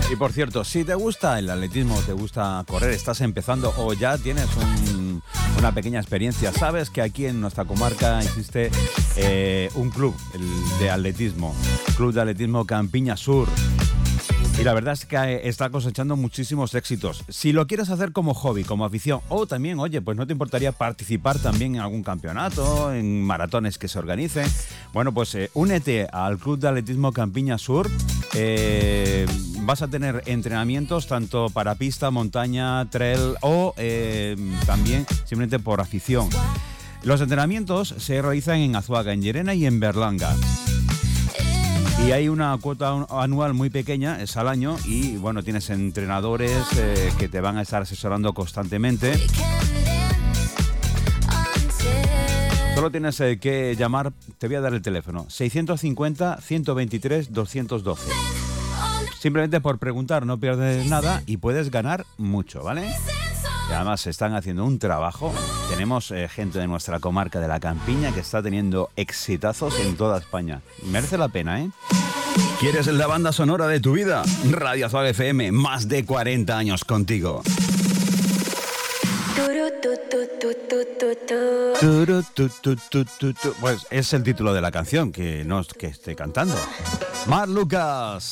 Y por cierto, si te gusta el atletismo, te gusta correr, estás empezando o ya tienes una pequeña experiencia, sabes que aquí en nuestra comarca existe un club de atletismo, Club de Atletismo Campiña Sur. Y la verdad es que está cosechando muchísimos éxitos. Si lo quieres hacer como hobby, como afición, o también, oye, pues no te importaría participar también en algún campeonato, en maratones que se organicen, bueno, pues únete al Club de Atletismo Campiña Sur. Vas a tener entrenamientos tanto para pista, montaña, trail o también simplemente por afición. Los entrenamientos se realizan en Azuaga, en Llerena y en Berlanga. Y hay una cuota anual muy pequeña, es al año, y bueno, tienes entrenadores que te van a estar asesorando constantemente. Solo tienes que llamar, te voy a dar el teléfono, 650-123-212. Simplemente por preguntar, no pierdes nada y puedes ganar mucho, ¿vale? Y además están haciendo un trabajo. Tenemos gente de nuestra comarca de la Campiña que está teniendo exitazos en toda España. Merece la pena, ¿eh? ¿Quieres la banda sonora de tu vida? Radio Azuaga FM, más de 40 años contigo. Pues es el título de la canción que no es que esté cantando. Mar Lucas.